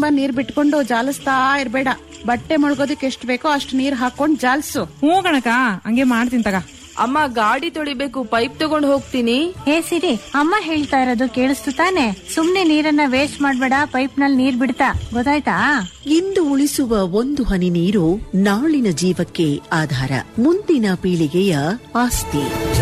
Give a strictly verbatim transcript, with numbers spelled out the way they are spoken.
ತುಂಬಾ ನೀರ್ ಬಿಟ್ಕೊಂಡು ಜಾಲಿಸ್ತಾ ಇರ್ಬೇಡ. ಬಟ್ಟೆ ಮುಳುಗೋದಕ್ಕೆ ಎಷ್ಟ್ ಬೇಕೋ ಅಷ್ಟು ನೀರ್ ಹಾಕೊಂಡ್ ಜಾಲ್ಸು. ಹ್ಞೂ ಕಣಕ, ಹಂಗೆ ಮಾಡ್ತೀನಿ ತಗ. ಅಮ್ಮ ಗಾಡಿ ತೊಳಿಬೇಕು, ಪೈಪ್ ತಗೊಂಡ್ ಹೋಗ್ತೀನಿ. ಹೇ ಸಿರಿ, ಅಮ್ಮ ಹೇಳ್ತಾ ಇರೋದು ಕೇಳಿಸ್ತು ತಾನೆ? ಸುಮ್ನೆ ನೀರನ್ನ ವೇಸ್ಟ್ ಮಾಡ್ಬೇಡ, ಪೈಪ್ ನಲ್ಲಿ ನೀರ್ ಬಿಡ್ತಾ, ಗೊತ್ತಾಯ್ತಾ? ಇಂದು ಉಳಿಸುವ ಒಂದು ಹನಿ ನೀರು ನಾಳಿನ ಜೀವಕ್ಕೆ ಆಧಾರ, ಮುಂದಿನ ಪೀಳಿಗೆಯ ಆಸ್ತಿ.